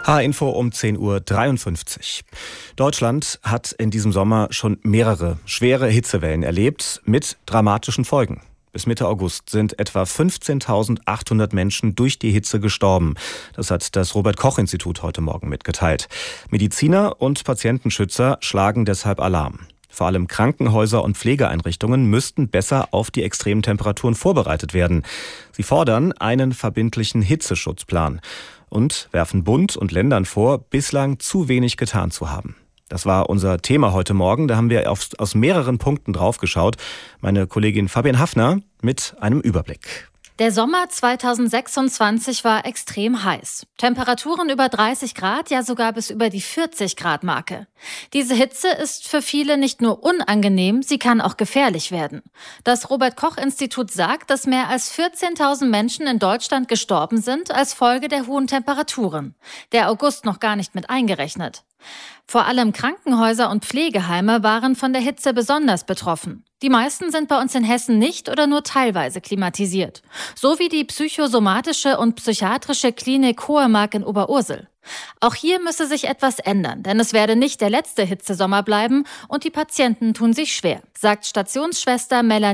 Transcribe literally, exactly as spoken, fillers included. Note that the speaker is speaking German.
H-Info um zehn Uhr dreiundfünfzig. Deutschland hat in diesem Sommer schon mehrere schwere Hitzewellen erlebt mit dramatischen Folgen. Bis Mitte August sind etwa fünfzehntausendachthundert Menschen durch die Hitze gestorben. Das hat das Robert-Koch-Institut heute Morgen mitgeteilt. Mediziner und Patientenschützer schlagen deshalb Alarm. Vor allem Krankenhäuser und Pflegeeinrichtungen müssten besser auf die extremen Temperaturen vorbereitet werden. Sie fordern einen verbindlichen Hitzeschutzplan und werfen Bund und Ländern vor, bislang zu wenig getan zu haben. Das war unser Thema heute Morgen. Da haben wir auf, aus mehreren Punkten draufgeschaut. Meine Kollegin Fabian Hafner mit einem Überblick. Der Sommer zweitausendsechsundzwanzig war extrem heiß. Temperaturen über dreißig Grad, ja sogar bis über die vierzig Grad Marke. Diese Hitze ist für viele nicht nur unangenehm, sie kann auch gefährlich werden. Das Robert-Koch-Institut sagt, dass mehr als vierzehntausend Menschen in Deutschland gestorben sind als Folge der hohen Temperaturen. Der August noch gar nicht mit eingerechnet. Vor allem Krankenhäuser und Pflegeheime waren von der Hitze besonders betroffen. Die meisten sind bei uns in Hessen nicht oder nur teilweise klimatisiert. So wie die psychosomatische und psychiatrische Klinik Hohemark in Oberursel. Auch hier müsse sich etwas ändern, denn es werde nicht der letzte Hitzesommer bleiben und die Patienten tun sich schwer, sagt Stationsschwester Melanie